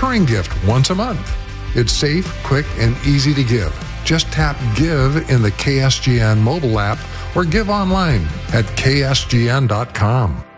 recurring gift once a month. It's safe, quick, and easy to give. Just tap Give in the KSGN mobile app or give online at ksgn.com.